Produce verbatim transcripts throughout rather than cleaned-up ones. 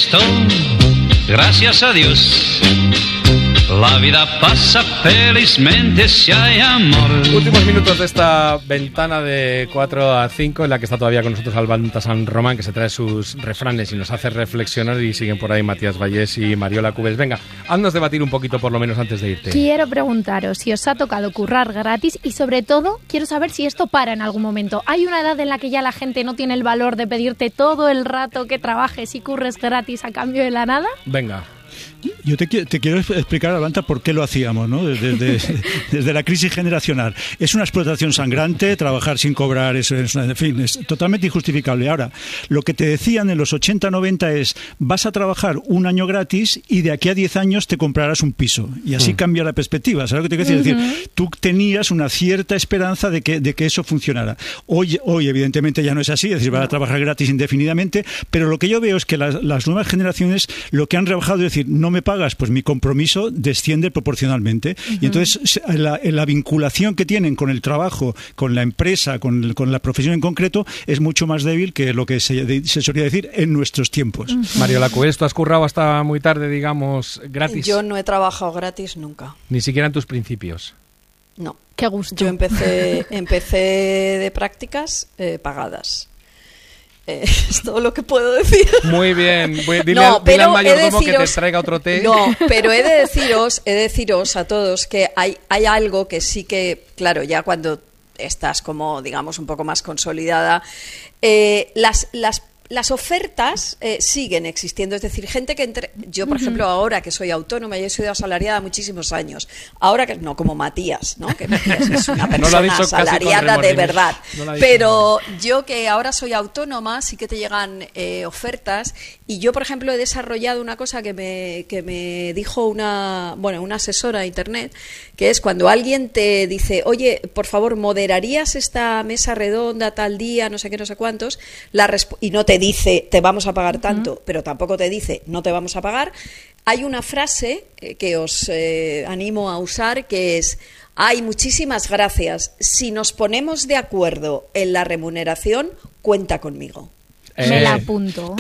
esto, gracias a Dios. La vida pasa felizmente si hay amor. Últimos minutos de esta ventana de cuatro a cinco en la que está todavía con nosotros Albanta San Román, que se trae sus refranes y nos hace reflexionar, y siguen por ahí Matías Vallés y Mariola Cubes. Venga, haznos debatir un poquito por lo menos antes de irte. Quiero preguntaros si os ha tocado currar gratis y sobre todo quiero saber si esto para en algún momento. ¿Hay una edad en la que ya la gente no tiene el valor de pedirte todo el rato que trabajes y curres gratis a cambio de la nada? Venga. Yo te, te quiero explicar, Albanta, por qué lo hacíamos, ¿no? Desde, desde, desde la crisis generacional. Es una explotación sangrante, trabajar sin cobrar, eso es, en fin, es totalmente injustificable. Ahora, lo que te decían en los ochenta noventa es, vas a trabajar un año gratis y de aquí a diez años te comprarás un piso. Y así mm. cambia la perspectiva, ¿sabes lo que te quiero decir? Uh-huh. Es decir, tú tenías una cierta esperanza de que, de que eso funcionara. Hoy, hoy, evidentemente, ya no es así, es decir, vas a trabajar gratis indefinidamente, pero lo que yo veo es que las, las nuevas generaciones lo que han rebajado es decir, no me pagas, pues mi compromiso desciende proporcionalmente. Uh-huh. Y entonces la, la vinculación que tienen con el trabajo, con la empresa, con, con la profesión en concreto, es mucho más débil que lo que se, se solía decir en nuestros tiempos. Uh-huh. Mariola Cubes, ¿tú has currado hasta muy tarde, digamos, gratis? Yo no he trabajado gratis nunca. Ni siquiera en tus principios. No. Qué gusto. Yo empecé, empecé de prácticas eh, pagadas. Eh, es todo lo que puedo decir. Muy bien. Dile, no, dile al mayordomo deciros, que te traiga otro té. No, pero he de deciros, he de deciros a todos que hay, hay algo que sí que, claro, ya cuando estás como, digamos, un poco más consolidada, eh, las, las Las ofertas eh, siguen existiendo, es decir, gente que entre... Yo, por uh-huh. ejemplo, ahora que soy autónoma, yo he sido asalariada muchísimos años, ahora que no, como Matías, ¿no? Que Matías es una persona no asalariada de verdad, no pero yo que ahora soy autónoma, sí que te llegan eh, ofertas, y yo, por ejemplo, he desarrollado una cosa que me, que me dijo una, bueno, una asesora de internet, que es cuando alguien te dice, oye, por favor, ¿moderarías esta mesa redonda tal día, no sé qué, no sé cuántos? La resp- y no te dice te vamos a pagar tanto, uh-huh. pero tampoco te dice no te vamos a pagar. Hay una frase eh, que os eh, animo a usar, que es: ay, muchísimas gracias, si nos ponemos de acuerdo en la remuneración, cuenta conmigo. Eh, Me la apunto.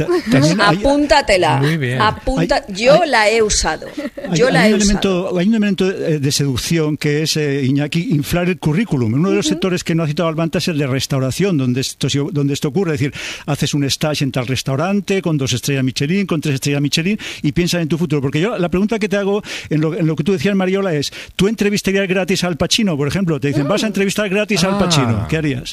Apúntatela. Muy bien. Apunta, hay, yo hay, la he usado. Yo hay, la hay he un elemento, usado. Hay un elemento de, de seducción que es, eh, Iñaki, inflar el currículum. Uno de los uh-huh. sectores que no ha citado Albanta es el de restauración, donde esto, donde esto ocurre. Es decir, haces un stage en tal restaurante con dos estrellas Michelin, con tres estrellas Michelin, y piensas en tu futuro. Porque yo, la pregunta que te hago en lo, en lo que tú decías, Mariola, es: ¿tú entrevistarías gratis al Pacino, por ejemplo? Te dicen, uh-huh. vas a entrevistar gratis ah. al Pacino. ¿Qué harías?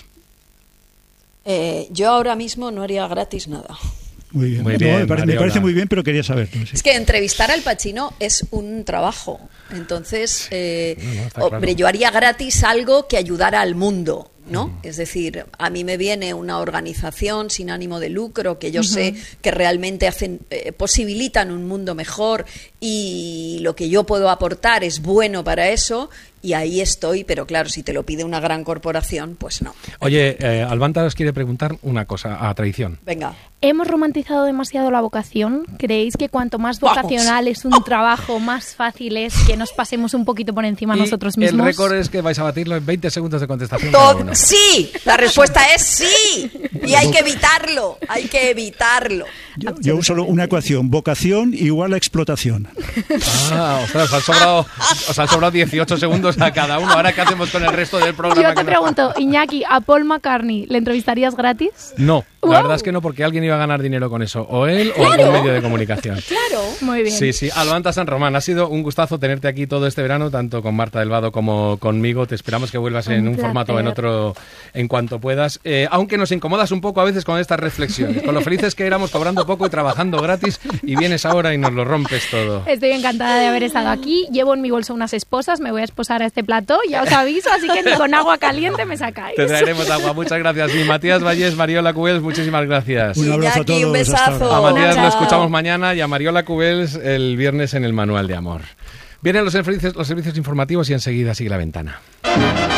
Eh, yo ahora mismo no haría gratis nada. Muy bien, muy no, bien me, parece, me parece muy bien, pero quería saberlo. Sí. Es que entrevistar al Pacino es un trabajo. Entonces, eh, no, no, hombre, claro. yo haría gratis algo que ayudara al mundo, ¿no? Uh-huh. Es decir, a mí me viene una organización sin ánimo de lucro que yo uh-huh. sé que realmente hacen, eh, posibilitan un mundo mejor, y lo que yo puedo aportar es bueno para eso, y ahí estoy, pero claro, si te lo pide una gran corporación, pues no. Oye, eh, Albanta os quiere preguntar una cosa a traición. Venga. ¿Hemos romantizado demasiado la vocación? ¿Creéis que cuanto más vocacional Vamos. es un trabajo, más fácil es que nos pasemos un poquito por encima y nosotros mismos? El récord es que vais a batirlo en veinte segundos de contestación. Todo, sí, la respuesta es sí. Y hay que evitarlo, hay que evitarlo. Yo, yo uso una ecuación: vocación igual a explotación. Ah, ostras, os han sobrado, os han sobrado dieciocho segundos a cada uno. Ahora, ¿qué hacemos con el resto del programa? Yo te pregunto, Iñaki, ¿a Paul McCartney le entrevistarías gratis? No, la wow. verdad es que no, porque alguien iba a ganar dinero con eso, o él o claro. algún medio de comunicación. Claro. Muy bien. Sí, sí. Albanta San Román, ha sido un gustazo tenerte aquí todo este verano, tanto con Marta Delvado como conmigo. Te esperamos que vuelvas un en un placer. formato o en otro en cuanto puedas. Eh, aunque nos incomodas un poco a veces con estas reflexiones, con lo felices que éramos cobrando poco y trabajando gratis, y vienes ahora y nos lo rompes todo. Estoy encantada de haber estado aquí. Llevo en mi bolso unas esposas, me voy a esposar a este plató, ya os aviso, así que ni con agua caliente me sacáis. Te traeremos agua, muchas gracias. Y Matías Vallés, Mariola Cubels, muchísimas gracias. Un abrazo a todos. Un besazo. A Matías lo escuchamos mañana y a Mariola Cubels el viernes en el Manual de Amor. Vienen los servicios, los servicios informativos y enseguida sigue La Ventana.